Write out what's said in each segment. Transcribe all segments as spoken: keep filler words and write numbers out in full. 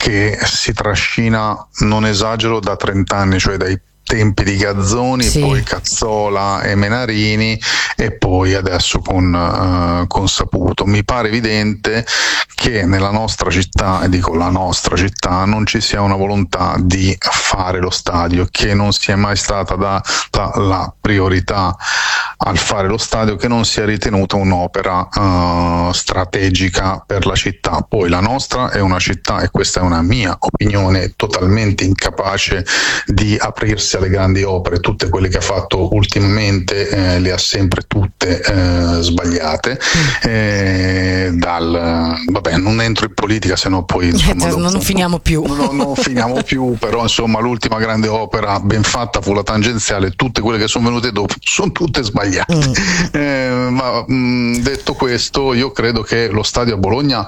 che si trascina, non esagero, da trent'anni, cioè dai tempi di Gazzoni, sì. Poi Cazzola e Menarini, e poi adesso con, uh, con Saputo. Mi pare evidente che nella nostra città, e dico la nostra città, non ci sia una volontà di fare lo stadio, che non sia mai stata data la priorità al fare lo stadio, che non sia ritenuta un'opera uh, strategica per la città. Poi la nostra è una città, e questa è una mia opinione, totalmente incapace di aprirsi alle grandi opere. Tutte quelle che ha fatto ultimamente eh, le ha sempre tutte eh, sbagliate. Eh, dal vabbè, non entro in politica, se no poi insomma, non, non finiamo più. Non, non finiamo più, però insomma l'ultima grande opera ben fatta fu la tangenziale. Tutte quelle che sono venute dopo sono tutte sbagliate. Mm. Eh, ma mh, detto questo, io credo che lo stadio a Bologna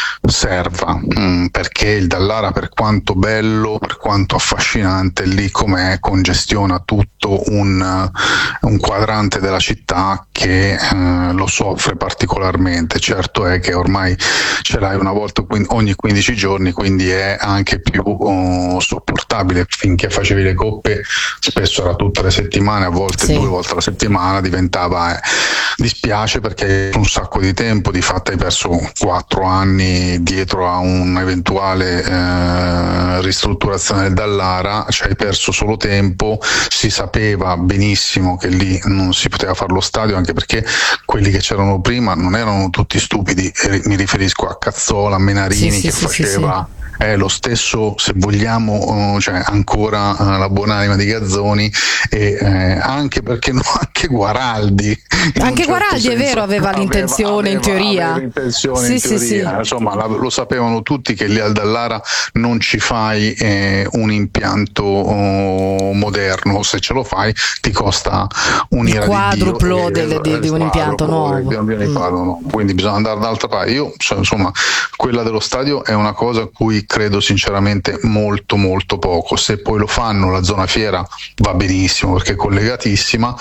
serva, mh, perché il Dallara, per quanto bello, per quanto affascinante, lì com'è, congestiona tutto un, un quadrante della città che eh, lo soffre particolarmente. Certo è che ormai ce l'hai una volta ogni quindici giorni, quindi è anche più oh, sopportabile. Finché facevi le coppe spesso era tutte le settimane, a volte sì. due volte alla settimana, diventava eh, dispiace, perché hai un sacco di tempo, di fatto hai perso quattro anni dietro a un'eventuale eh, ristrutturazione del Dallara, cioè hai perso solo tempo. Si sapeva benissimo che lì non si poteva fare lo stadio, anche perché quelli che c'erano prima non erano tutti stupidi, mi riferisco a Cazzola, a Menarini, sì, che sì, faceva sì, sì. È lo stesso, se vogliamo, cioè ancora uh, la buonanima di Gazzoni, e eh, anche perché no, anche Guaraldi. Anche certo Guaraldi senso, è vero, aveva l'intenzione aveva, in teoria. Aveva l'intenzione sì, in sì, teoria. Sì. Insomma, la, lo sapevano tutti che lì al Dallara non ci fai eh, un impianto oh, moderno. Se ce lo fai ti costa un'ira il quadruplo di, Dio, di, di un impianto nuovo. Mm. No. Quindi bisogna andare dall'altra parte. Io insomma, quella dello stadio è una cosa a cui credo sinceramente molto molto poco. Se poi lo fanno la zona fiera va benissimo, perché è collegatissima.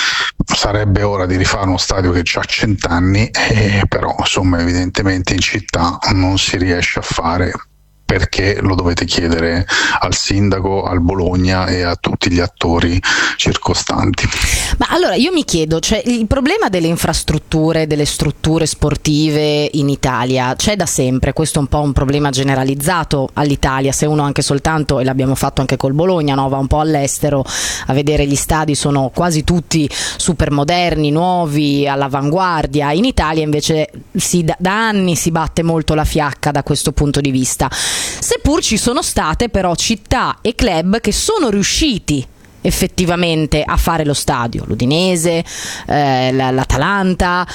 Sarebbe ora di rifare uno stadio che ha cent'anni, eh, però insomma evidentemente in città non si riesce a fare, perché lo dovete chiedere al sindaco, al Bologna e a tutti gli attori circostanti. Ma allora io mi chiedo, cioè, il problema delle infrastrutture, delle strutture sportive in Italia c'è da sempre. Questo è un po' un problema generalizzato all'Italia. Se uno anche soltanto, e l'abbiamo fatto anche col Bologna, no, va un po' all'estero a vedere gli stadi, sono quasi tutti super moderni, nuovi, all'avanguardia. In Italia invece si, da, da anni si batte molto la fiacca da questo punto di vista. Seppur ci sono state però città e club che sono riusciti effettivamente a fare lo stadio, l'Udinese, eh, l'Atalanta,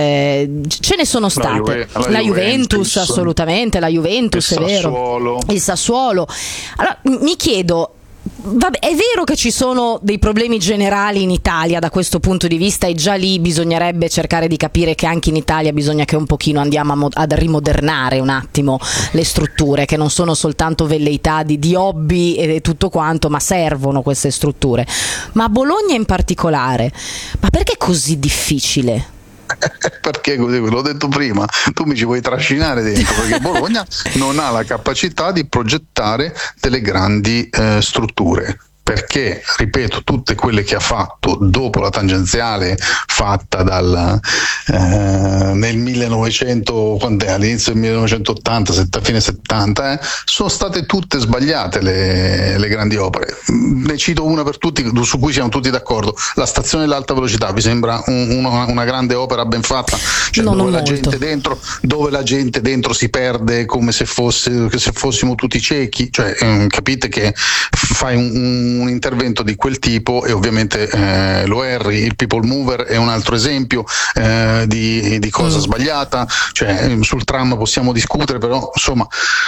eh, ce ne sono state, la, Juve, la, la Juventus, Juventus assolutamente, la Juventus, è vero, il Sassuolo. Allora mi chiedo, vabbè, è vero che ci sono dei problemi generali in Italia da questo punto di vista, e già lì bisognerebbe cercare di capire che anche in Italia bisogna che un pochino andiamo a mo- ad rimodernare un attimo le strutture, che non sono soltanto velleità di, di hobby e tutto quanto, ma servono queste strutture. Ma a Bologna in particolare, ma perché è così difficile? Perché così, l'ho detto prima, tu mi ci vuoi trascinare dentro, perché Bologna non ha la capacità di progettare delle grandi eh, strutture. Perché, ripeto, tutte quelle che ha fatto dopo la tangenziale fatta dal eh, nel millenovecento, quant'è, all'inizio del millenovecentottanta, setta, fine settanta, eh, sono state tutte sbagliate le, le grandi opere. Ne cito una per tutti, su cui siamo tutti d'accordo: la stazione dell'alta velocità. Vi sembra un, una, una grande opera ben fatta? Cioè, no, dove la gente dentro, dove la gente dentro si perde come se fosse, se fossimo tutti ciechi. Cioè, eh, capite che fai un, un un intervento di quel tipo e ovviamente eh, lo erri. Il people mover è un altro esempio eh, di, di cosa mm. sbagliata. Cioè, sul tram possiamo discutere, però insomma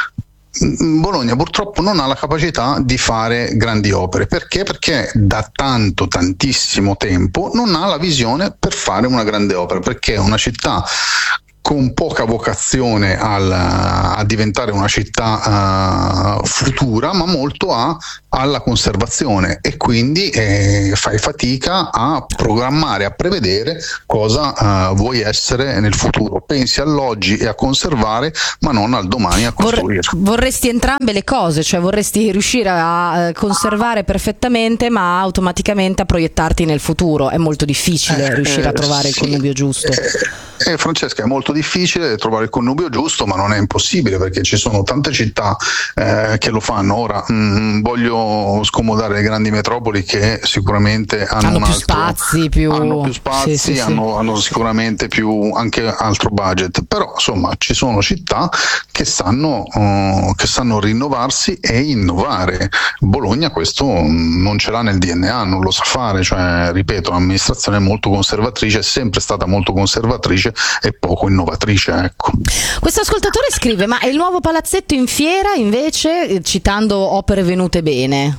Bologna purtroppo non ha la capacità di fare grandi opere. Perché? Perché da tanto tantissimo tempo non ha la visione per fare una grande opera, perché è una città con poca vocazione al, a diventare una città uh, futura, ma molto a alla conservazione e quindi eh, fai fatica a programmare, a prevedere cosa uh, vuoi essere nel futuro. Pensi all'oggi e a conservare, ma non al domani a costruire. Vorresti entrambe le cose, cioè vorresti riuscire a conservare perfettamente ma automaticamente a proiettarti nel futuro. È molto difficile eh, riuscire a trovare eh, il connubio sì. giusto. Eh, eh, Francesca, è molto difficile trovare il connubio giusto, ma non è impossibile, perché ci sono tante città eh, che lo fanno. Ora mh, voglio scomodare le grandi metropoli che sicuramente hanno, hanno un più altro, spazi, più, hanno più spazi, sì, sì, hanno, sì. hanno sicuramente più anche altro budget, però insomma ci sono città che sanno, uh, che sanno rinnovarsi e innovare. Bologna questo non ce l'ha nel D N A, non lo sa fare, cioè ripeto, l'amministrazione è molto conservatrice, è sempre stata molto conservatrice e poco innovatrice, ecco. Questo ascoltatore scrive: ma il nuovo palazzetto in fiera invece, citando opere venute bene,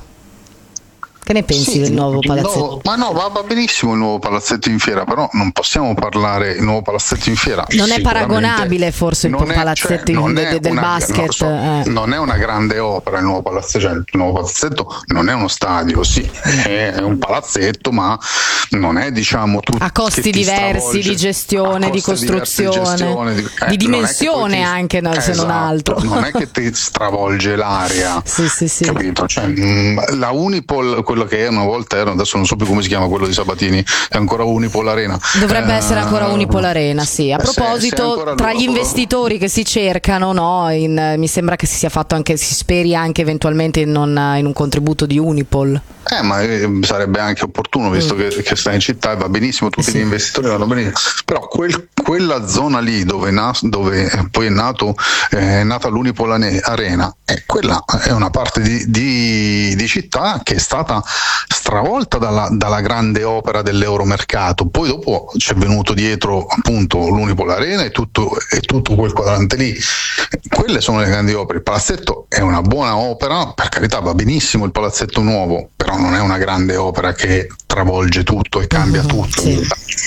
che ne pensi sì, del nuovo palazzetto? No, ma no, va, va benissimo il nuovo palazzetto in fiera, però non possiamo parlare il nuovo palazzetto in fiera. Non è paragonabile forse il palazzetto è, cioè, in, de, del una, basket. So, eh. Non è una grande opera il nuovo palazzetto, cioè il nuovo palazzetto non è uno stadio, sì, è un palazzetto, ma non è diciamo tutto a costi diversi di gestione, di costruzione, di, gestione, di, eh, di dimensione ti, anche no, esatto, se non altro. Non è che ti stravolge l'area, sì, sì, sì. capito? Cioè, mh, la Unipol, quello che una volta era, adesso non so più come si chiama quello di Sabatini, è ancora Unipol Arena. Dovrebbe eh, essere ancora Unipol Arena, sì. A proposito, se, se tra gli investitori che si cercano, no, in, mi sembra che si sia fatto anche, si speri anche eventualmente in, non, in un contributo di Unipol. Eh, ma eh, sarebbe anche opportuno, visto mm. che, che sta in città e va benissimo, tutti sì. gli investitori vanno benissimo, però quel, quella zona lì dove, na, dove poi è nato eh, è nata l'Unipol Arena, eh, quella è una parte di, di, di città che è stata stravolta dalla, dalla grande opera dell'Euromercato, poi dopo c'è venuto dietro appunto l'Unipol Arena e tutto, e tutto quel quadrante lì. Quelle sono le grandi opere. Il palazzetto è una buona opera, per carità va benissimo il palazzetto nuovo, però non è una grande opera che travolge tutto e cambia mm-hmm, tutto. Sì.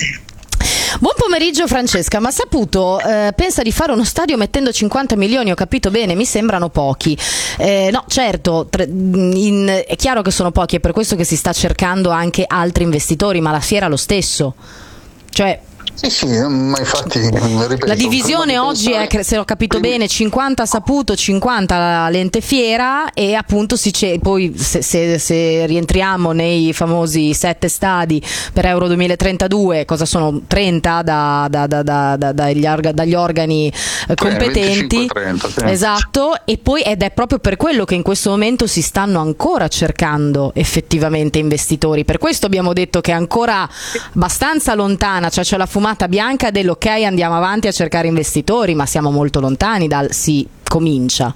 Buon pomeriggio Francesca, ma saputo eh, pensa di fare uno stadio mettendo cinquanta milioni, ho capito bene, mi sembrano pochi. Eh, no, certo, tre, in, è chiaro che sono pochi, è per questo che si sta cercando anche altri investitori, ma la fiera lo stesso. Cioè Sì, sì, ma infatti ripeto, la divisione oggi è, se ho capito prima, bene, cinquanta saputo, cinquanta l'ente fiera e appunto si c'è, poi se, se, se rientriamo nei famosi sette stadi per Euro duemilatrentadue, cosa sono trenta da, da, da, da, da, dagli, orga, dagli organi competenti, venticinque trenta, sì. Esatto, e poi ed è proprio per quello che in questo momento si stanno ancora cercando effettivamente investitori, per questo abbiamo detto che è ancora abbastanza lontana, cioè c'è la fumata bianca dell'ok, andiamo avanti a cercare investitori, ma siamo molto lontani dal si comincia.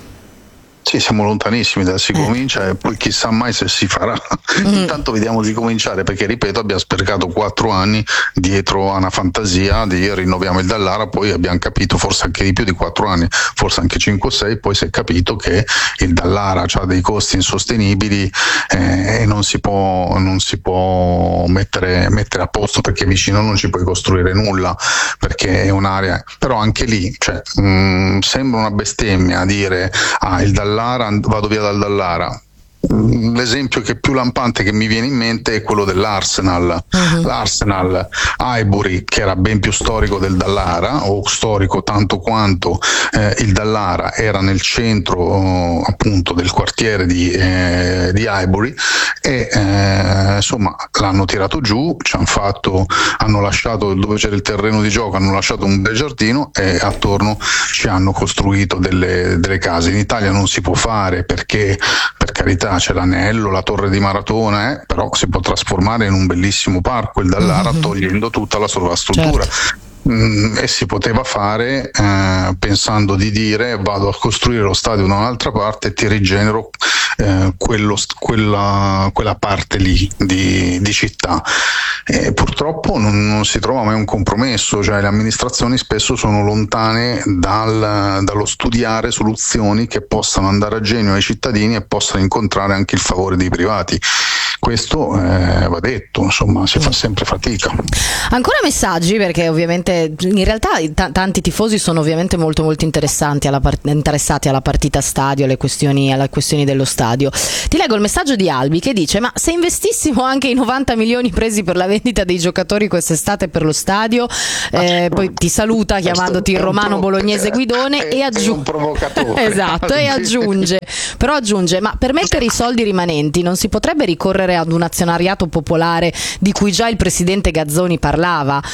Sì, siamo lontanissimi dal si eh. comincia e poi chissà mai se si farà. Mm. Intanto vediamo di cominciare, perché ripeto abbiamo sprecato quattro anni dietro a una fantasia di rinnoviamo il Dallara, poi abbiamo capito, forse anche di più di quattro anni, forse anche cinque o sei, poi si è capito che il Dallara ha dei costi insostenibili eh, e non si può, non si può mettere, mettere a posto, perché vicino non ci puoi costruire nulla, perché è un'area, però anche lì cioè, mh, sembra una bestemmia dire ah il Dallara vado via dal Dallara. L'esempio che è più lampante che mi viene in mente è quello dell'Arsenal. Uh-huh. L'Arsenal Highbury, che era ben più storico del Dallara, o storico tanto quanto eh, il Dallara, era nel centro oh, appunto del quartiere di, eh, di Highbury e eh, insomma l'hanno tirato giù, ci hanno fatto, hanno lasciato dove c'era il terreno di gioco, hanno lasciato un bel giardino e attorno ci hanno costruito delle, delle case. In Italia non si può fare perché, per carità, c'è l'anello, la torre di Maratona, eh, però si può trasformare in un bellissimo parco il Dallara, mm-hmm. togliendo tutta la sovrastruttura. Certo. Mm, e si poteva fare eh, pensando di dire vado a costruire lo stadio da un'altra parte e ti rigenero eh, quello, quella, quella parte lì di, di città. E purtroppo non, non si trova mai un compromesso, cioè le amministrazioni spesso sono lontane dal, dallo studiare soluzioni che possano andare a genio ai cittadini e possano incontrare anche il favore dei privati. questo eh, va detto, insomma si fa sempre fatica. Ancora messaggi, perché ovviamente in realtà t- tanti tifosi sono ovviamente molto molto interessanti alla part- interessati alla partita stadio, alle questioni, alle questioni dello stadio. Ti leggo il messaggio di Albi che dice: ma se investissimo anche i novanta milioni presi per la vendita dei giocatori quest'estate per lo stadio, eh, poi ti saluta chiamandoti il romano bolognese Guidone è, e aggiunge un provocatore. esatto, e aggiunge però aggiunge ma per mettere i soldi rimanenti non si potrebbe ricorrere ad un azionariato popolare di cui già il presidente Gazzoni parlava?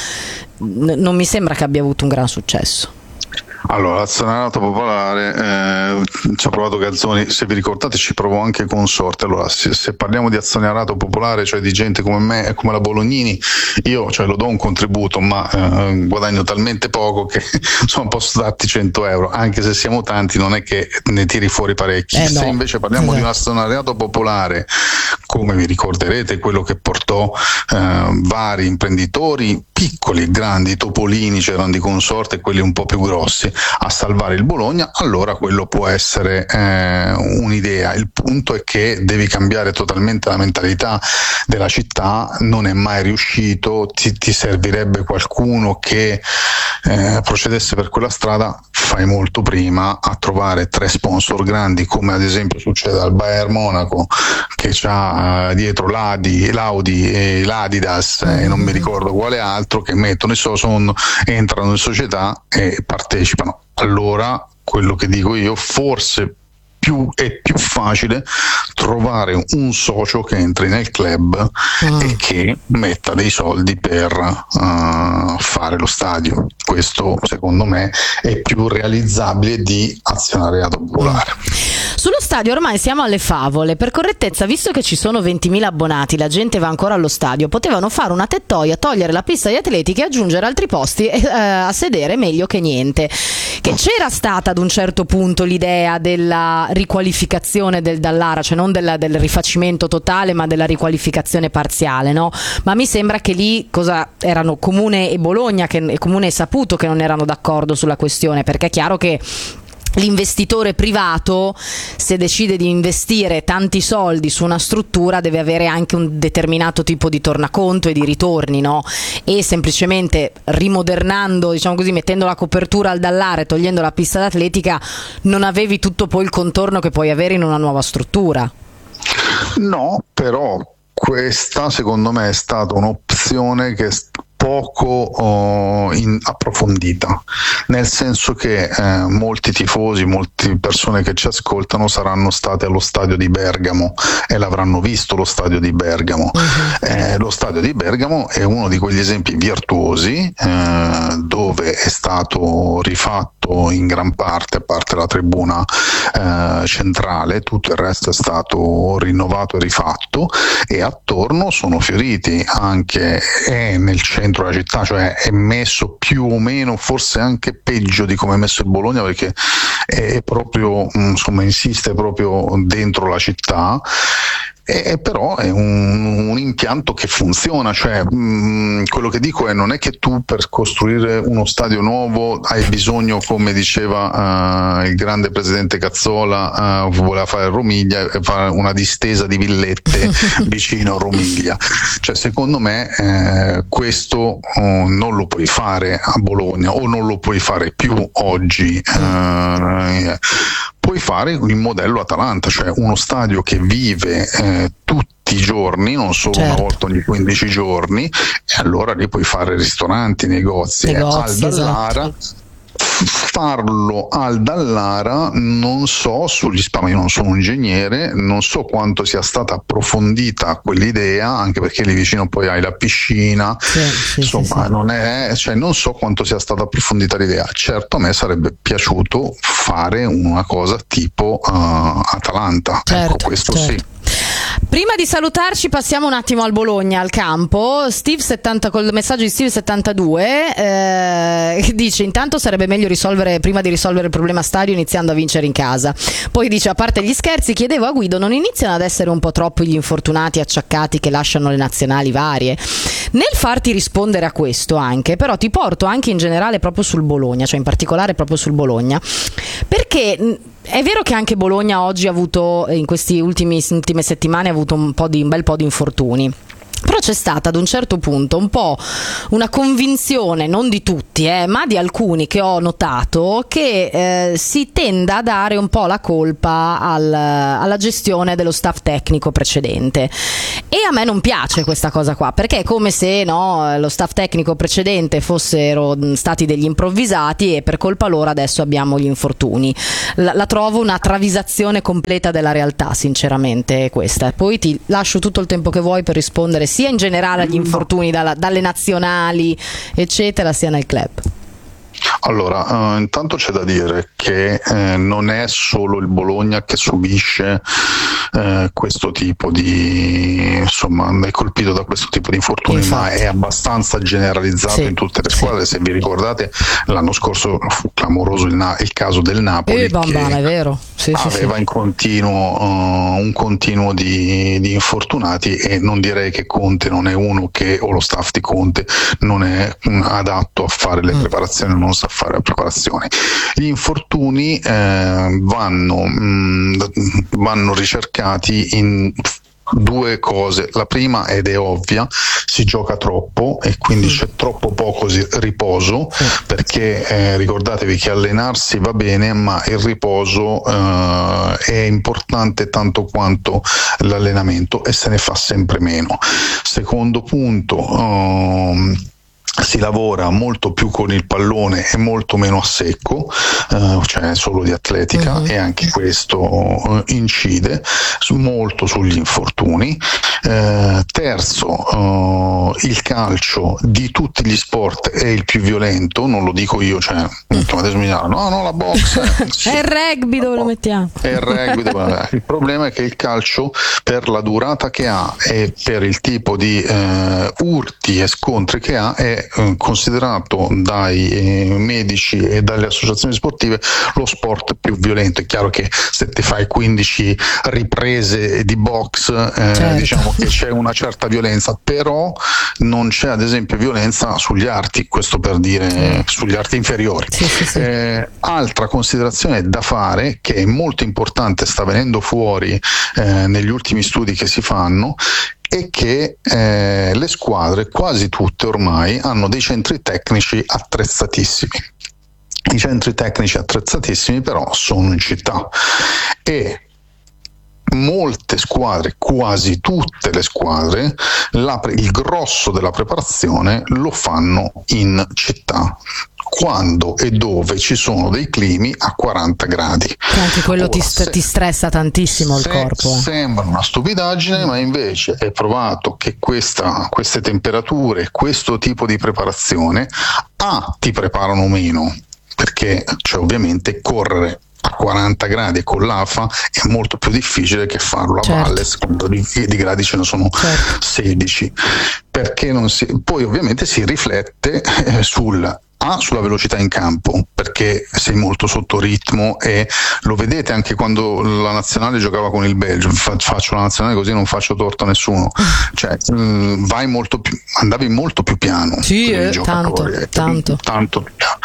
N- non mi sembra che abbia avuto un gran successo. Allora, l'azionariato popolare eh, ci ha provato Gazzoni, se vi ricordate ci provò anche Consorte. Allora, se, se parliamo di azionariato popolare, cioè di gente come me e come la Bolognini, io cioè, lo do un contributo, ma eh, guadagno talmente poco che insomma posso darti cento euro, anche se siamo tanti non è che ne tiri fuori parecchi. Eh no. Se invece parliamo eh. di un azionariato popolare, come vi ricorderete, quello che portò eh, vari imprenditori piccoli e grandi, Topolini c'erano di Consorte e quelli un po' più grossi, a salvare il Bologna, allora quello può essere eh, un'idea. Il punto è che devi cambiare totalmente la mentalità della città, non è mai riuscito, ti, ti servirebbe qualcuno che eh, procedesse per quella strada. Fai molto prima a trovare tre sponsor grandi, come ad esempio succede al Bayern Monaco, che c'ha uh, dietro l'Adi, l'Audi e l'Adidas e non mi ricordo quale altro, che mettono i social, entrano in società e partecipano. Allora quello che dico io, forse più è più facile trovare un socio che entri nel club mm. e che metta dei soldi per uh, fare lo stadio. Questo secondo me è più realizzabile di azionariato popolare. Sullo stadio ormai siamo alle favole. Per correttezza, visto che ci sono ventimila abbonati, la gente va ancora allo stadio, potevano fare una tettoia, togliere la pista di atletica e aggiungere altri posti eh, a sedere, meglio che niente. Che c'era stata ad un certo punto l'idea della riqualificazione del Dallara, cioè non della, del rifacimento totale ma della riqualificazione parziale, no? Ma mi sembra che lì cosa erano Comune e Bologna, che Comune e Saputo che non erano d'accordo sulla questione, perché è chiaro che l'investitore privato, se decide di investire tanti soldi su una struttura, deve avere anche un determinato tipo di tornaconto e di ritorni, no? E semplicemente rimodernando, diciamo così, mettendo la copertura al Dallara e togliendo la pista d'atletica, non avevi tutto poi il contorno che puoi avere in una nuova struttura. No, però questa secondo me è stata un'opzione che poco oh, in, approfondita, nel senso che eh, molti tifosi, molte persone che ci ascoltano saranno state allo stadio di Bergamo e l'avranno visto lo stadio di Bergamo. Uh-huh. Eh, lo stadio di Bergamo è uno di quegli esempi virtuosi eh, dove è stato rifatto in gran parte, a parte la tribuna eh, centrale, tutto il resto è stato rinnovato e rifatto, e attorno sono fioriti anche è nel centro della città, cioè è messo più o meno, forse anche peggio di come è messo il Bologna, perché è proprio, insomma, insiste proprio dentro la città. E però è un, un impianto che funziona, cioè mh, quello che dico è non è che tu per costruire uno stadio nuovo hai bisogno, come diceva uh, il grande presidente Cazzola, uh, voleva fare Romiglia, fare una distesa di villette vicino a Romiglia. Cioè secondo me eh, questo uh, non lo puoi fare a Bologna, o non lo puoi fare più oggi. Uh, puoi fare il modello Atalanta, cioè uno stadio che vive eh, tutti i giorni, non solo certo. una volta ogni quindici giorni, e allora lì puoi fare ristoranti, negozi. negozi al Dallara, esatto. Farlo al Dallara non so, sugli spam, io non sono un ingegnere, non so quanto sia stata approfondita quell'idea, anche perché lì vicino poi hai la piscina, sì, sì, insomma sì, sì. non è, cioè non so quanto sia stata approfondita l'idea. Certo, a me sarebbe piaciuto fare una cosa tipo uh, Atalanta, certo, ecco, questo certo. sì. Prima di salutarci passiamo un attimo al Bologna, al campo. Steve settanta, col messaggio di Steve settantadue eh, dice: intanto sarebbe meglio risolvere, prima di risolvere il problema stadio, iniziando a vincere in casa. Poi dice: a parte gli scherzi, chiedevo a Guido, non iniziano ad essere un po' troppo gli infortunati acciaccati che lasciano le nazionali varie? Nel farti rispondere a questo anche, però ti porto anche in generale proprio sul Bologna, cioè in particolare proprio sul Bologna, perché è vero che anche Bologna oggi ha avuto, in queste ultime settimane, ha avuto un, po di, un bel po' di infortuni. Però c'è stata ad un certo punto un po' una convinzione, non di tutti, eh, ma di alcuni che ho notato, che eh, si tenda a dare un po' la colpa al, alla gestione dello staff tecnico precedente. E a me non piace questa cosa qua, perché è come se no, lo staff tecnico precedente fossero stati degli improvvisati e per colpa loro adesso abbiamo gli infortuni. La, la trovo una travisazione completa della realtà, sinceramente, questa. Poi ti lascio tutto il tempo che vuoi per rispondere sia in generale agli infortuni dalla, dalle nazionali eccetera, sia nel club. Allora, uh, intanto c'è da dire che eh, non è solo il Bologna che subisce eh, questo tipo di, insomma, è colpito da questo tipo di infortuni, Infatti. ma è abbastanza generalizzato sì, in tutte le squadre. Sì. Se vi ricordate, l'anno scorso fu clamoroso il, na- il caso del Napoli, eh, bambana, è vero. Sì, aveva sì, in continuo uh, un continuo di, di infortunati, e non direi che Conte non è uno che, o lo staff di Conte non è um, adatto a fare le mm. preparazioni, non sa fare le preparazioni. Gli infortuni eh, vanno, mh, vanno ricercati in due cose. La prima, ed è ovvia, si gioca troppo e quindi mm. c'è troppo poco riposo, mm. perché eh, ricordatevi che allenarsi va bene, ma il riposo eh, è importante tanto quanto l'allenamento, e se ne fa sempre meno. Secondo punto, um, si lavora molto più con il pallone e molto meno a secco, eh, cioè solo di atletica, uh-huh. e anche questo eh, incide su, molto sugli infortuni. Eh, terzo, eh, il calcio di tutti gli sport è il più violento, non lo dico io, cioè adesso mi dicono no no la box sì. È il rugby dove lo mettiamo? È il rugby dove... il problema è che il calcio, per la durata che ha e per il tipo di eh, urti e scontri che ha, è considerato dai eh, medici e dalle associazioni sportive lo sport più violento. È chiaro che se ti fai quindici riprese di box eh, certo. diciamo che c'è una certa violenza, però non c'è ad esempio violenza sugli arti, questo per dire sugli arti inferiori. Sì, sì, sì. Eh, altra considerazione da fare, che è molto importante, sta venendo fuori eh, negli ultimi studi che si fanno, è che eh, le squadre, quasi tutte ormai, hanno dei centri tecnici attrezzatissimi. I centri tecnici attrezzatissimi però sono in città, e molte squadre, quasi tutte le squadre, la, il grosso della preparazione lo fanno in città, quando e dove ci sono dei climi a quaranta gradi. Anche quello Ora, ti, st- se, ti stressa tantissimo il corpo. Sembra una stupidaggine, ma invece è provato che questa, queste temperature, questo tipo di preparazione, A, ti preparano meno, perché cioè, ovviamente correre a quaranta gradi e con l'A F A è molto più difficile che farlo a certo. Valles, quando di, di gradi ce ne sono certo. sedici, perché non si, poi ovviamente si riflette eh, sul A, sulla velocità in campo, perché sei molto sotto ritmo, e lo vedete anche quando la nazionale giocava con il Belgio. Faccio la nazionale così non faccio torto a nessuno, cioè mh, vai molto più, andavi molto più piano, sì, eh, tanto, tanto. tanto più piano.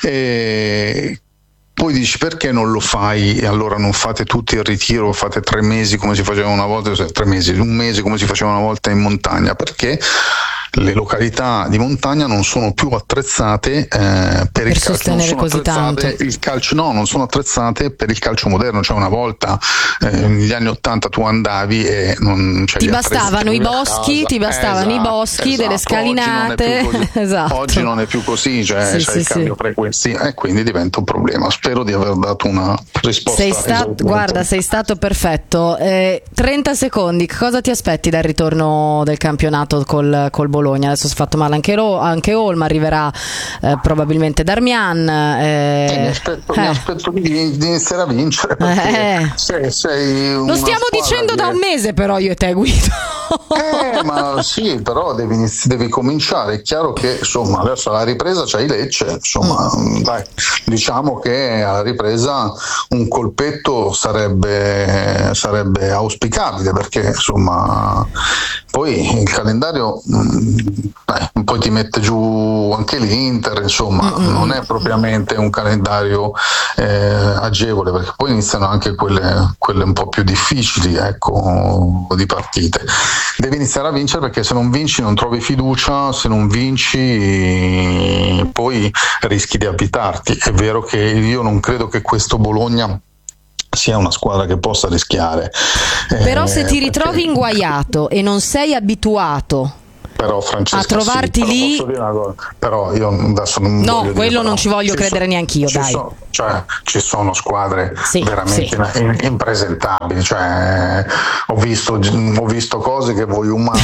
E poi dici perché non lo fai, e allora non fate tutti il ritiro, fate tre mesi come si faceva una volta, cioè tre mesi, un mese come si faceva una volta in montagna, perché le località di montagna non sono più attrezzate eh, per, per il calcio, non sono così tanto. Il calcio no, non sono attrezzate per il calcio moderno. Cioè una volta eh, negli anni ottanta tu andavi e non cioè, ti bastavano i boschi, ti bastavano esatto, i boschi, esatto. delle scalinate. Oggi non è più così, esatto. Oggi non è più così, cioè sì, c'è sì, il cambio sì. frequenzi e quindi diventa un problema. Spero di aver dato una risposta. Sei stato, guarda, sei stato perfetto. Eh, trenta secondi, cosa ti aspetti dal ritorno del campionato col, col Bologna? Adesso si è fatto male anche, Ro- anche Olma, arriverà eh, probabilmente Darmian. Eh, eh, mi aspetto, eh. mi aspetto di, di iniziare a vincere, perché eh. sei, sei lo stiamo dicendo che... da un mese, però io e te, Guido. Eh, ma sì, però devi, inizi- devi cominciare. È chiaro che insomma adesso alla ripresa c'hai Lecce, insomma mm. dai, diciamo che alla ripresa un colpetto sarebbe, sarebbe auspicabile, perché insomma poi il calendario eh, poi ti mette giù anche l'Inter, insomma mm-hmm. non è propriamente un calendario eh, agevole, perché poi iniziano anche quelle, quelle un po' più difficili, ecco, di partite. Devi iniziare a vincere, perché se non vinci non trovi fiducia, se non vinci poi rischi di avvitarti. È vero che io non credo che questo Bologna sia una squadra che possa rischiare. Però eh, se ti ritrovi perché... inguaiato e non sei abituato però Francesca, a trovarti sì, però lì, posso dire una cosa, però io adesso non no, voglio quello dire, non ci voglio ci credere so, neanch'io, ci dai. So, cioè, ci sono squadre sì, veramente sì. In, impresentabili, cioè, ho visto ho visto cose che voi umani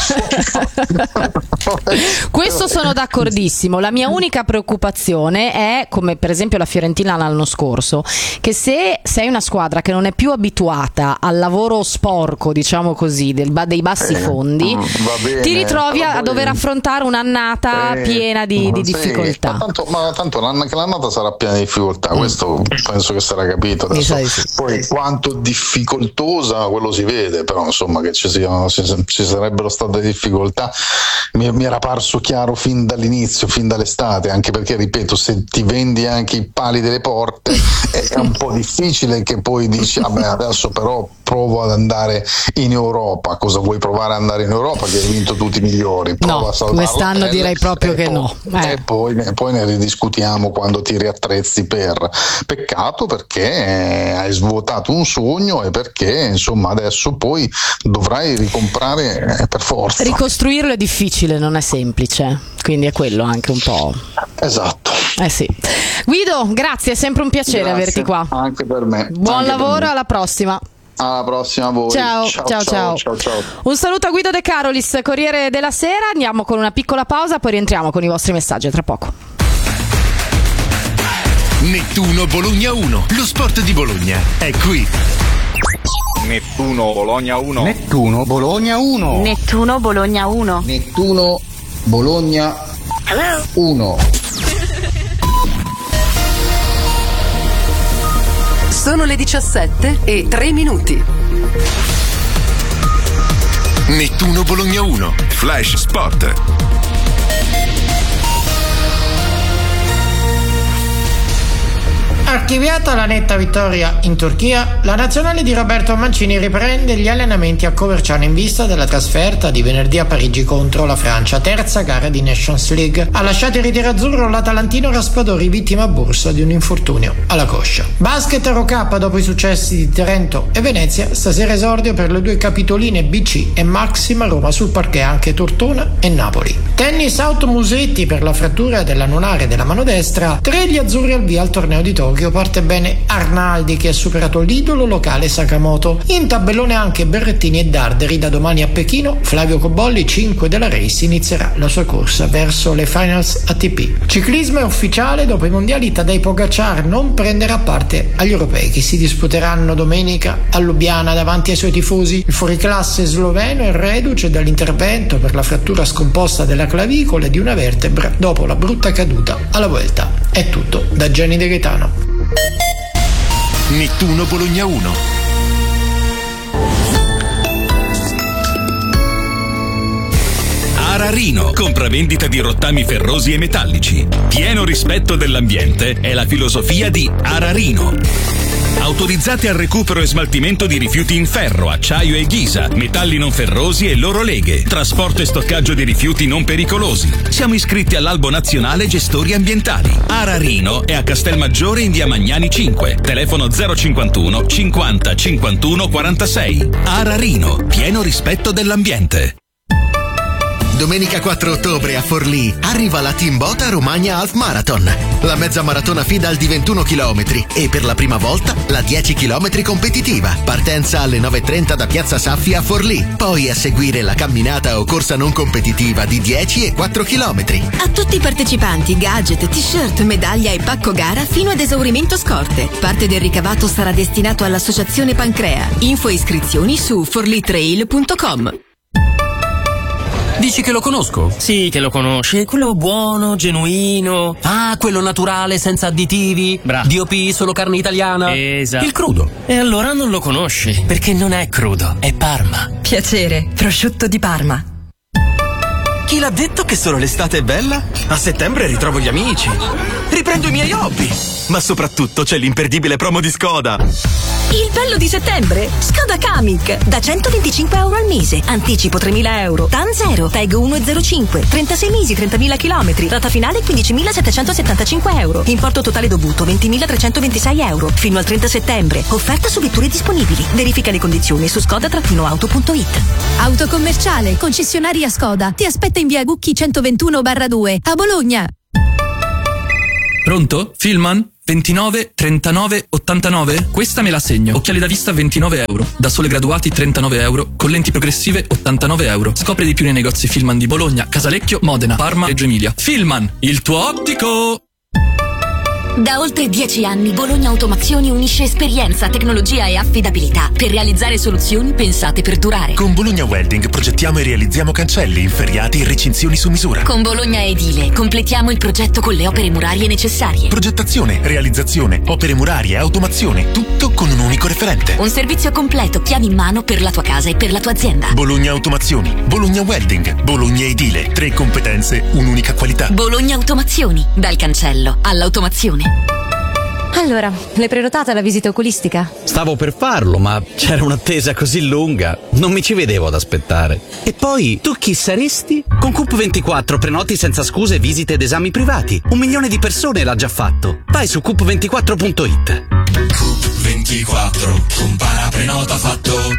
questo sono d'accordissimo. La mia unica preoccupazione è, come per esempio la Fiorentina l'anno scorso, che se sei una squadra che non è più abituata al lavoro sporco, diciamo così, del, dei bassi eh, fondi, bene, ti ritrovi a dover affrontare un'annata eh, piena di, di sì, difficoltà. Ma tanto, ma tanto che l'annata sarà piena di difficoltà, mm. questo penso che sarà capito adesso. Sì. Poi quanto difficoltosa quello si vede, però insomma che ci, siano, ci, ci sarebbero state difficoltà mi, mi era parso chiaro fin dall'inizio, fin dall'estate, anche perché ripeto, se ti vendi anche i pali delle porte è un po' difficile che poi dici vabbè adesso però provo ad andare in Europa. Cosa vuoi provare ad andare in Europa che hai vinto tutti i migliori? Prova no, a salvare quest'anno l'hotel, direi proprio che poi, no eh. e poi, poi ne ridiscutiamo quando ti riattrezzi per. Peccato, perché hai svuotato un sogno e perché insomma adesso poi dovrai ricomprare per forza. Ricostruirlo è difficile, non è semplice, quindi è quello anche un po'. Esatto. Eh sì. Guido, grazie, è sempre un piacere grazie, averti qua. Anche per me. Buon anche lavoro, alla prossima. Alla prossima a voi. Ciao ciao, ciao, ciao, ciao, ciao, ciao. Un saluto a Guido De Carolis, Corriere della Sera. Andiamo con una piccola pausa, poi rientriamo con i vostri messaggi tra poco. Nettuno Bologna uno, lo sport di Bologna è qui. Nettuno Bologna uno. Nettuno Bologna uno. Nettuno Bologna uno. Nettuno Bologna uno. Sono le diciassette e tre minuti. Nettuno Bologna uno, Flash Sport. Archiviata la netta vittoria in Turchia, la nazionale di Roberto Mancini riprende gli allenamenti a Coverciano in vista della trasferta di venerdì a Parigi contro la Francia, terza gara di Nations League. Ha lasciato il ritiro azzurro l'Atalantino Raspadori, vittima a borsa di un infortunio alla coscia. Basket Eurocap, dopo i successi di Trento e Venezia, stasera esordio per le due capitoline B C e Maxima Roma sul parquet anche Tortona e Napoli. Tennis Auto Musetti, per la frattura dell'anulare della mano destra, tre gli azzurri al via al torneo di Tokyo. Parte bene Arnaldi, che ha superato l'idolo locale Sakamoto. In tabellone anche Berrettini e Darderi. Da domani a Pechino Flavio Cobolli, cinque della Race, inizierà la sua corsa verso le finals A T P. Ciclismo è ufficiale, dopo i mondiali Tadej Pogacar non prenderà parte agli europei che si disputeranno domenica a Lubiana davanti ai suoi tifosi. Il fuoriclasse sloveno è reduce dall'intervento per la frattura scomposta della clavicola e di una vertebra dopo la brutta caduta alla Vuelta. È tutto da Gianni De Gaetano. Nettuno Bologna uno. Ararino, compravendita di rottami ferrosi e metallici. Pieno rispetto dell'ambiente è la filosofia di Ararino. Autorizzate al recupero e smaltimento di rifiuti in ferro, acciaio e ghisa, metalli non ferrosi e loro leghe, trasporto e stoccaggio di rifiuti non pericolosi. Siamo iscritti all'Albo Nazionale Gestori Ambientali. Ararino è a Castelmaggiore in via Magnani cinque, telefono zero cinquantuno cinquanta cinquantuno quarantasei. Ararino, pieno rispetto dell'ambiente. Domenica quattro ottobre a Forlì arriva la Timbota Romagna Half Marathon, la mezza maratona FIDAL di ventuno chilometri e per la prima volta la dieci chilometri competitiva. Partenza alle nove e trenta da Piazza Saffi a Forlì, poi a seguire la camminata o corsa non competitiva di dieci e quattro chilometri. A tutti i partecipanti gadget, t-shirt, medaglia e pacco gara fino ad esaurimento scorte. Parte del ricavato sarà destinato all'associazione Pancrea. Info e iscrizioni su forlitrail punto com. Dici che lo conosco? Sì, che lo conosci. Quello buono, genuino. Ah, quello naturale, senza additivi. Bravo. D O P, solo carne italiana. Esatto. Il crudo. E allora non lo conosci, perché non è crudo, è Parma. Piacere, prosciutto di Parma. Chi l'ha detto che solo l'estate è bella? A settembre ritrovo gli amici, riprendo i miei hobby, ma soprattutto c'è l'imperdibile promo di Skoda. Il bello di settembre? Skoda Kamiq, da centoventicinque euro al mese, anticipo tremila euro, T A N zero, Tag uno virgola zero cinque, trentasei mesi, trentamila chilometri, rata finale quindicimilasettecentosettantacinque euro, importo totale dovuto ventimilatrecentoventisei euro, fino al trenta settembre, offerta su vetture disponibili, verifica le condizioni su skoda auto punto it. Autocommerciale, concessionaria Skoda, ti aspetta in via Gucchi centoventuno barra due, a Bologna. Pronto? Filman? ventinove trentanove ottantanove? Questa me la segno. Occhiali da vista ventinove euro. Da sole graduati trentanove euro. Con lenti progressive ottantanove euro. Scopri di più nei negozi Filman di Bologna, Casalecchio, Modena, Parma e Reggio Emilia. Filman, il tuo ottico! Da oltre dieci anni Bologna Automazioni unisce esperienza, tecnologia e affidabilità per realizzare soluzioni pensate per durare. Con Bologna Welding progettiamo e realizziamo cancelli, inferriati e recinzioni su misura. Con Bologna Edile completiamo il progetto con le opere murarie necessarie. Progettazione, realizzazione, opere murarie, automazione, tutto con un unico referente. Un servizio completo, chiavi in mano per la tua casa e per la tua azienda. Bologna Automazioni, Bologna Welding, Bologna Edile. Tre competenze, un'unica qualità. Bologna Automazioni, dal cancello all'automazione. Allora, l'hai prenotata la visita oculistica? Stavo per farlo, ma c'era un'attesa così lunga, non mi ci vedevo ad aspettare. E poi, tu chi saresti? Con Coop ventiquattro prenoti senza scuse visite ed esami privati. Un milione di persone l'ha già fatto. Vai su coop ventiquattro punto it. Coop ventiquattro, compara prenota fatto.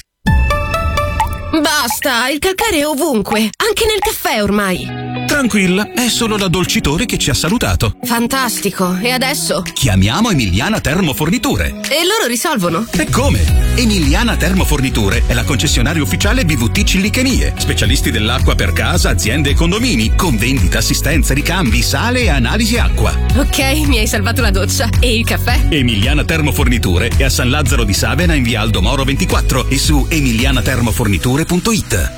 Basta, il calcare è ovunque, anche nel caffè ormai. Tranquilla, è solo l'addolcitore che ci ha salutato. Fantastico, e adesso? Chiamiamo Emiliana Termoforniture. E loro risolvono? E come? Emiliana Termoforniture è la concessionaria ufficiale B V T Cillichemie, specialisti dell'acqua per casa, aziende e condomini, con vendita, assistenza, ricambi, sale e analisi acqua. Ok, mi hai salvato la doccia. E il caffè? Emiliana Termoforniture è a San Lazzaro di Savena in via Aldo Moro ventiquattro e su emiliana termoforniture punto it.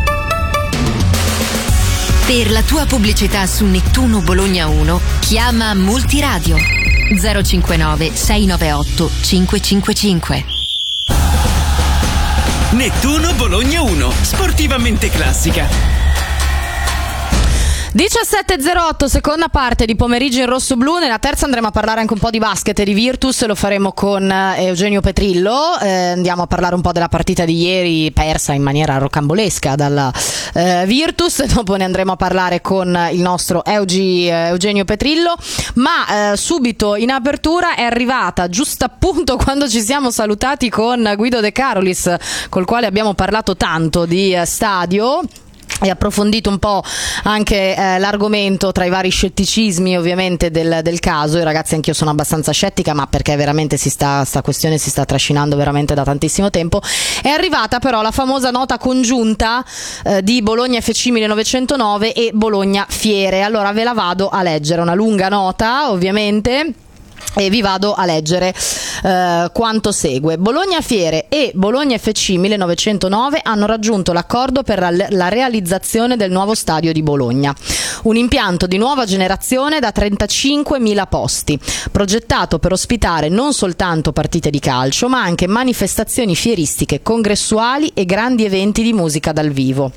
Per la tua pubblicità su Nettuno Bologna uno, chiama Multiradio zero cinquantanove sei novantotto cinquecentocinquantacinque. Nettuno Bologna uno, sportivamente classica. diciassette e zero otto, seconda parte di pomeriggio in rosso-blu. Nella terza andremo a parlare anche un po' di basket e di Virtus, lo faremo con Eugenio Petrillo. Eh, andiamo a parlare un po' della partita di ieri, persa in maniera rocambolesca dalla eh, Virtus. Dopo ne andremo a parlare con il nostro Eugi, eh, Eugenio Petrillo. Ma eh, subito in apertura è arrivata, giusto appunto quando ci siamo salutati con Guido De Carolis, col quale abbiamo parlato tanto di eh, stadio e approfondito un po' anche eh, l'argomento tra i vari scetticismi ovviamente del, del caso. I ragazzi, anch'io sono abbastanza scettica, ma perché veramente si sta, sta questione si sta trascinando veramente da tantissimo tempo. È arrivata però la famosa nota congiunta eh, di Bologna F C millenovecentonove e Bologna Fiere. Allora ve la vado a leggere, una lunga nota ovviamente, e vi vado a leggere eh, quanto segue. Bologna Fiere e Bologna F C millenovecentonove hanno raggiunto l'accordo per la realizzazione del nuovo stadio di Bologna, un impianto di nuova generazione da trentacinquemila posti, progettato per ospitare non soltanto partite di calcio, ma anche manifestazioni fieristiche, congressuali e grandi eventi di musica dal vivo.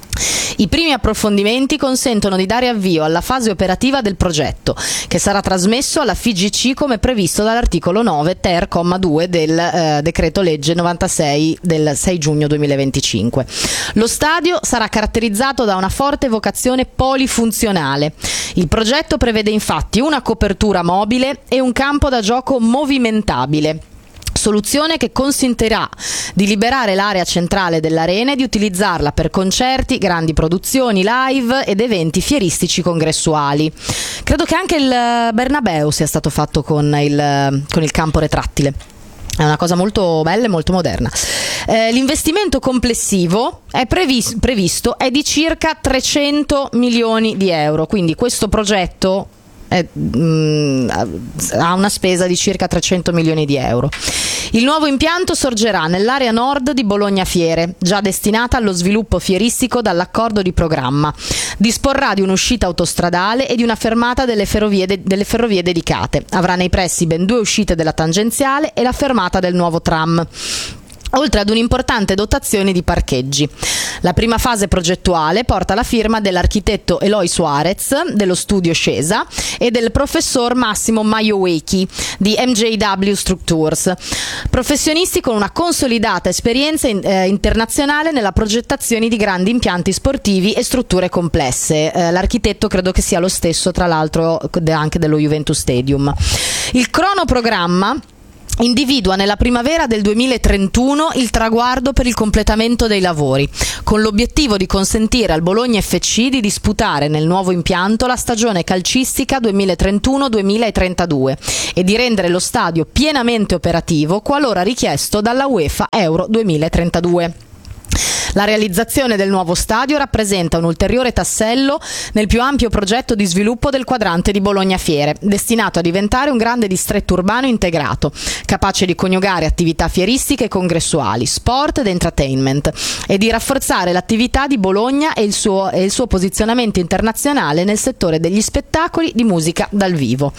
I primi approfondimenti consentono di dare avvio alla fase operativa del progetto, che sarà trasmesso alla F G C come previsto dall'articolo nove ter comma due del eh, decreto legge novantasei del sei giugno duemilaventicinque. Lo stadio sarà caratterizzato da una forte vocazione polifunzionale. Il progetto prevede infatti una copertura mobile e un campo da gioco movimentabile, soluzione che consentirà di liberare l'area centrale dell'arena e di utilizzarla per concerti, grandi produzioni live ed eventi fieristici congressuali. Credo che anche il Bernabeu sia stato fatto con il, con il campo retrattile. È una cosa molto bella e molto moderna. Eh, l'investimento complessivo è previs- previsto è di circa trecento milioni di euro, quindi questo progetto è, mh, ha una spesa di circa trecento milioni di euro. Il nuovo impianto sorgerà nell'area nord di Bologna Fiere, già destinata allo sviluppo fieristico dall'accordo di programma. Disporrà di un'uscita autostradale e di una fermata delle ferrovie, de- delle ferrovie dedicate. Avrà nei pressi ben due uscite della tangenziale e la fermata del nuovo tram, oltre ad un'importante dotazione di parcheggi. La prima fase progettuale porta la firma dell'architetto Eloy Suarez dello studio Scesa e del professor Massimo Majowicki di M J W Structures, professionisti con una consolidata esperienza in, eh, internazionale nella progettazione di grandi impianti sportivi e strutture complesse. Eh, l'architetto credo che sia lo stesso, tra l'altro, anche dello Juventus Stadium. Il cronoprogramma individua nella primavera del duemilatrentuno il traguardo per il completamento dei lavori, con l'obiettivo di consentire al Bologna F C di disputare nel nuovo impianto la stagione calcistica duemilatrentuno duemilatrentadue e di rendere lo stadio pienamente operativo qualora richiesto dalla UEFA Euro duemilatrentadue. La realizzazione del nuovo stadio rappresenta un ulteriore tassello nel più ampio progetto di sviluppo del quadrante di Bologna Fiere, destinato a diventare un grande distretto urbano integrato, capace di coniugare attività fieristiche e congressuali, sport ed entertainment, e di rafforzare l'attività di Bologna e il suo, e il suo posizionamento internazionale nel settore degli spettacoli di musica dal vivo.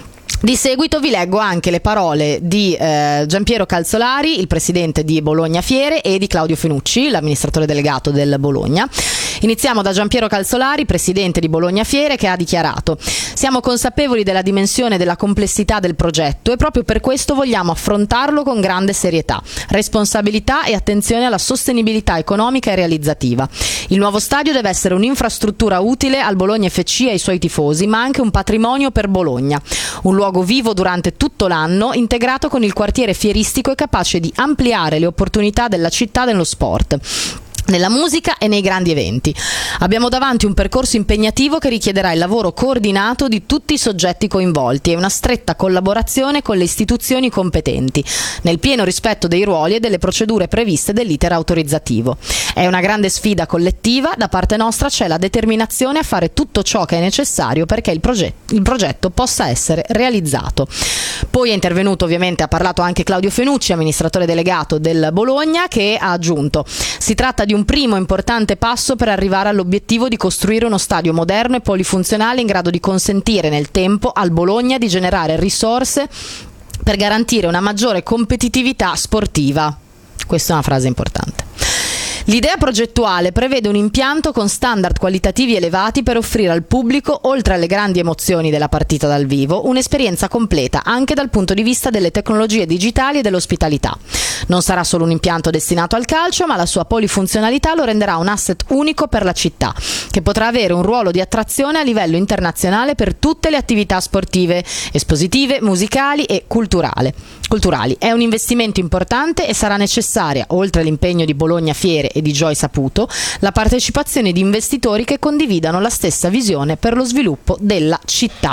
Di seguito vi leggo anche le parole di eh, Giampiero Calzolari, il presidente di Bologna Fiere, e di Claudio Fenucci, l'amministratore delegato del Bologna. Iniziamo da Giampiero Calzolari, presidente di Bologna Fiere, che ha dichiarato: siamo consapevoli della dimensione e della complessità del progetto e proprio per questo vogliamo affrontarlo con grande serietà, responsabilità e attenzione alla sostenibilità economica e realizzativa. Il nuovo stadio deve essere un'infrastruttura utile al Bologna F C e ai suoi tifosi, ma anche un patrimonio per Bologna, un luogo vivo durante tutto l'anno, integrato con il quartiere fieristico e capace di ampliare le opportunità della città nello sport, nella musica e nei grandi eventi. Abbiamo davanti un percorso impegnativo che richiederà il lavoro coordinato di tutti i soggetti coinvolti e una stretta collaborazione con le istituzioni competenti, nel pieno rispetto dei ruoli e delle procedure previste dell'iter autorizzativo. È una grande sfida collettiva, da parte nostra c'è la determinazione a fare tutto ciò che è necessario perché il, proget- il progetto possa essere realizzato. Poi è intervenuto, ovviamente ha parlato anche Claudio Fenucci, amministratore delegato del Bologna, che ha aggiunto: si tratta di un primo importante passo per arrivare all'obiettivo di costruire uno stadio moderno e polifunzionale in grado di consentire nel tempo al Bologna di generare risorse per garantire una maggiore competitività sportiva. Questa è una frase importante. L'idea progettuale prevede un impianto con standard qualitativi elevati per offrire al pubblico, oltre alle grandi emozioni della partita dal vivo, un'esperienza completa anche dal punto di vista delle tecnologie digitali e dell'ospitalità. Non sarà solo un impianto destinato al calcio, ma la sua polifunzionalità lo renderà un asset unico per la città, che potrà avere un ruolo di attrazione a livello internazionale per tutte le attività sportive, espositive, musicali e culturali. culturali. È un investimento importante e sarà necessaria, oltre all'impegno di Bologna Fiere e di Joy Saputo, la partecipazione di investitori che condividano la stessa visione per lo sviluppo della città.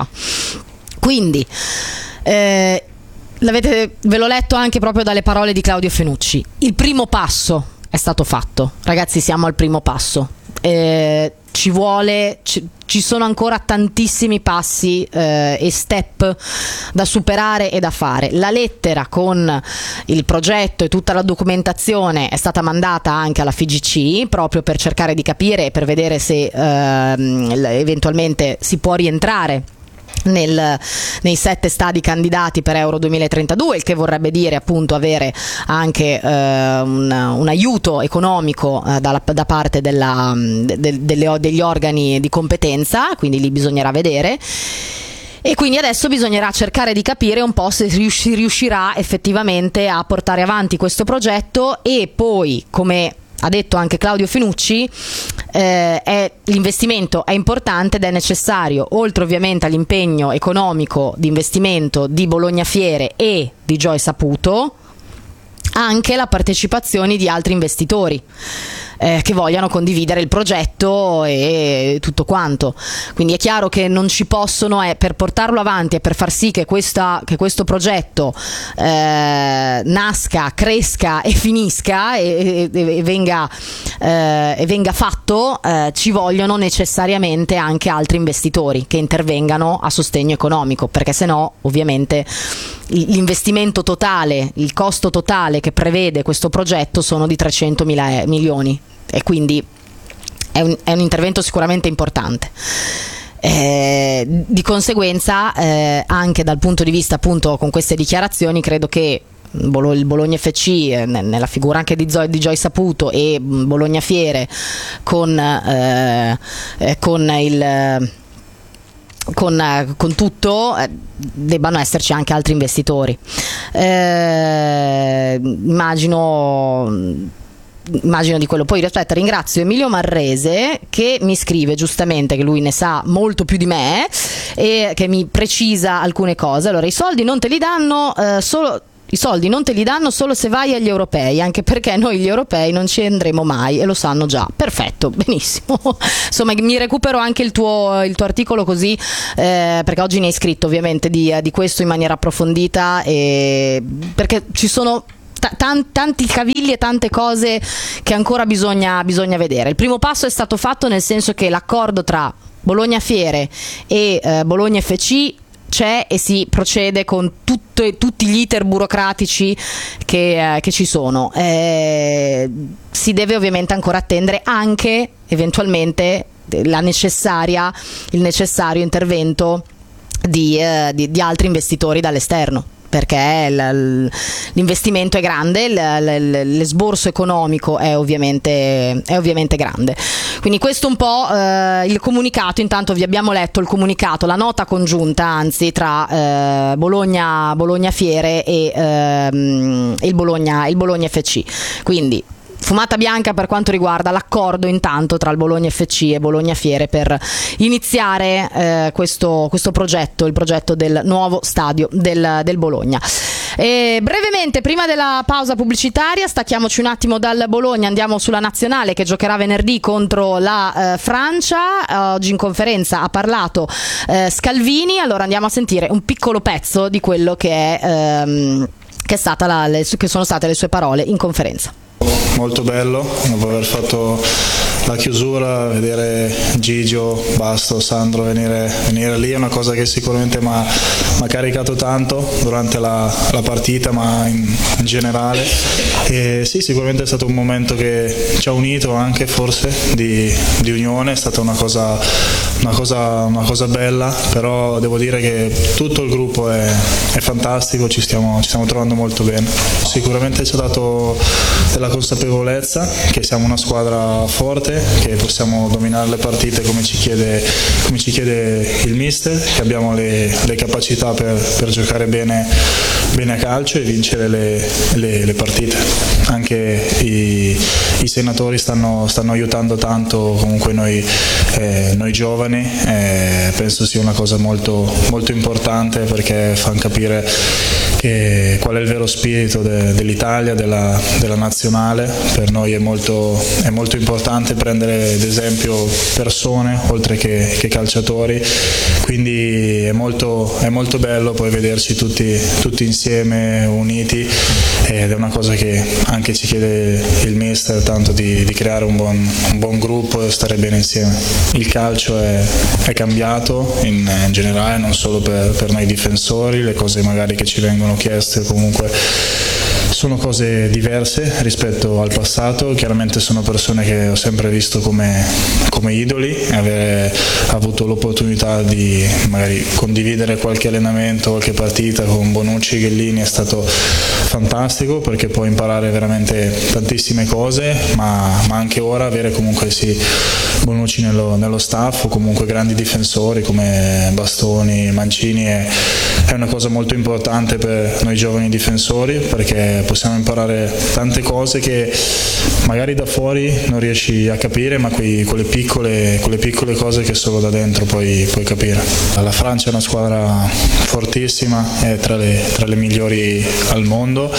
Quindi eh, l'avete, ve l'ho letto anche proprio dalle parole di Claudio Fenucci. Il primo passo è stato fatto, ragazzi, siamo al primo passo. Eh, ci vuole, ci, ci sono ancora tantissimi passi eh, e step da superare e da fare. La lettera con il progetto e tutta la documentazione è stata mandata anche alla F I G C proprio per cercare di capire e per vedere se eh, eventualmente si può rientrare Nel, nei sette stadi candidati per Euro duemilatrentadue, il che vorrebbe dire appunto avere anche eh, un, un aiuto economico eh, dalla, da parte della, de, delle, degli organi di competenza, quindi lì bisognerà vedere. E quindi adesso bisognerà cercare di capire un po' se si riuscirà effettivamente a portare avanti questo progetto e poi, come ha detto anche Claudio Fenucci, eh, è, l'investimento è importante ed è necessario, oltre ovviamente all'impegno economico di investimento di Bologna Fiere e di Joy Saputo, anche la partecipazione di altri investitori. eh, che vogliano condividere il progetto e tutto quanto. Quindi è chiaro che non ci possono, eh, per portarlo avanti e per far sì che, questa, che questo progetto eh, nasca, cresca e finisca e, e, e, venga, eh, e venga fatto, eh, ci vogliono necessariamente anche altri investitori che intervengano a sostegno economico, perché sennò ovviamente l'investimento totale, il costo totale che prevede questo progetto sono di trecentomila milioni e quindi è un, è un intervento sicuramente importante. Eh, di conseguenza eh, anche dal punto di vista, appunto, con queste dichiarazioni credo che il Bologna F C, eh, nella figura anche di, Zo- di Joy Saputo, e Bologna Fiere con, eh, eh, con il Con, con tutto eh, debbano esserci anche altri investitori. Eh, immagino immagino di quello. Poi aspetta, ringrazio Emilio Marrese che mi scrive giustamente che lui ne sa molto più di me e che mi precisa alcune cose. Allora, i soldi non te li danno eh, solo I soldi non te li danno solo se vai agli europei, anche perché noi gli europei non ci andremo mai e lo sanno già. Perfetto, benissimo. Insomma, mi recupero anche il tuo, il tuo articolo così, eh, perché oggi ne hai scritto ovviamente di, di questo in maniera approfondita, e perché ci sono t- t- tanti cavilli e tante cose che ancora bisogna, bisogna vedere. Il primo passo è stato fatto, nel senso che l'accordo tra Bologna Fiere e eh, Bologna F C c'è e si procede con tutto, tutti gli iter burocratici che, eh, che ci sono. Eh, si deve ovviamente ancora attendere anche eventualmente la necessaria, il necessario intervento di, eh, di, di altri investitori dall'esterno, perché l'investimento è grande, l'esborso economico è ovviamente, è ovviamente grande. Quindi questo un po' eh, il comunicato. Intanto vi abbiamo letto il comunicato, la nota congiunta anzi tra eh, Bologna, Bologna Fiere e ehm, il, Bologna, il Bologna F C. Quindi fumata bianca per quanto riguarda l'accordo intanto tra il Bologna F C e Bologna Fiere per iniziare eh, questo, questo progetto, il progetto del nuovo stadio del, del Bologna. E brevemente, prima della pausa pubblicitaria, stacchiamoci un attimo dal Bologna, andiamo sulla nazionale che giocherà venerdì contro la eh, Francia. Oggi in conferenza ha parlato eh, Scalvini, allora andiamo a sentire un piccolo pezzo di quello che, è, ehm, che, è stata la, le, che sono state le sue parole in conferenza. Molto bello dopo aver fatto la chiusura, vedere Gigio, Basto, Sandro venire, venire lì è una cosa che sicuramente mi ha caricato tanto durante la, la partita, ma in, in generale. E sì, sicuramente è stato un momento che ci ha unito anche, forse di, di unione, è stata una cosa, una, cosa, una cosa bella, però devo dire che tutto il gruppo è, è fantastico, ci stiamo, ci stiamo trovando molto bene. Sicuramente ci ha dato della consapevolezza che siamo una squadra forte, che possiamo dominare le partite come ci chiede, come ci chiede il mister, che abbiamo le, le capacità per, per giocare bene, bene a calcio e vincere le, le, le partite. Anche i, i senatori stanno, stanno aiutando tanto, comunque noi, eh, noi giovani, eh, penso sia una cosa molto, molto importante, perché fanno capire che, qual è il vero spirito de, dell'Italia, della, della nazionale. Per noi è molto, è molto importante prendere ad esempio persone oltre che, che calciatori, quindi è molto, è molto bello poi vederci tutti, tutti insieme, uniti, ed è una cosa che anche ci chiede il mister, tanto di, di creare un buon, un buon gruppo e stare bene insieme. Il calcio è, è cambiato in, in generale, non solo per, per noi difensori, le cose magari che ci vengono chieste comunque sono cose diverse rispetto al passato. Chiaramente sono persone che ho sempre visto come, come idoli, e avere avuto l'opportunità di magari condividere qualche allenamento, qualche partita con Bonucci e Ghellini è stato fantastico, perché puoi imparare veramente tantissime cose, ma, ma anche ora avere comunque sì Bonucci nello, nello staff, o comunque grandi difensori come Bastoni, Mancini, è, è una cosa molto importante per noi giovani difensori, perché possiamo imparare tante cose che magari da fuori non riesci a capire, ma quei, quelle, piccole, quelle piccole cose che solo da dentro puoi, puoi capire. La Francia è una squadra fortissima, è tra le, tra le migliori al mondo,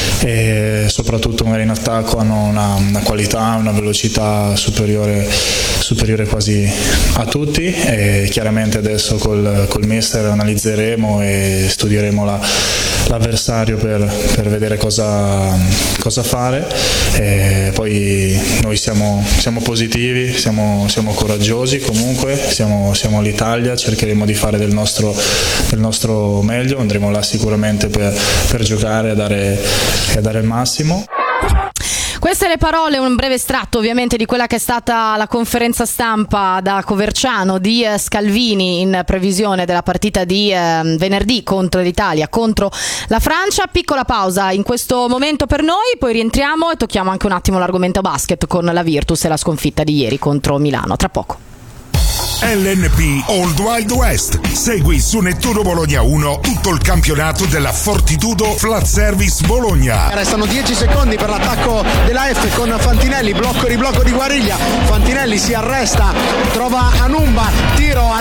e soprattutto magari in attacco hanno una, una qualità, una velocità superiore, superiore quasi a tutti, e chiaramente adesso col, col mister analizzeremo e studieremo la, l'avversario per, per vedere cosa, cosa fare, e poi noi siamo, siamo positivi, siamo, siamo coraggiosi comunque, siamo, siamo l'Italia, cercheremo di fare del nostro, del nostro meglio, andremo là sicuramente per, per giocare e dare, e dare il massimo. Queste le parole, un breve estratto ovviamente di quella che è stata la conferenza stampa da Coverciano di eh, Scalvini in previsione della partita di eh, venerdì contro l'Italia, contro la Francia. Piccola pausa in questo momento per noi, poi rientriamo e tocchiamo anche un attimo l'argomento basket con la Virtus e la sconfitta di ieri contro Milano. Tra poco. L N P Old Wild West. Segui su Nettuno Bologna uno tutto il campionato della Fortitudo Flat Service Bologna. Restano dieci secondi per l'attacco della F con Fantinelli, blocco riblocco di Guariglia. Fantinelli si arresta, trova Anumba, tiro a